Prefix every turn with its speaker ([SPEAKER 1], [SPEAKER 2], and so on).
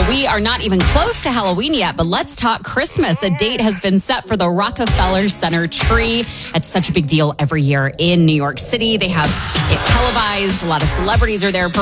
[SPEAKER 1] We are not even close to Halloween yet, but let's talk Christmas. A date has been set for the Rockefeller Center tree. It's such a big deal every year in New York City. They have it televised. A lot of celebrities are there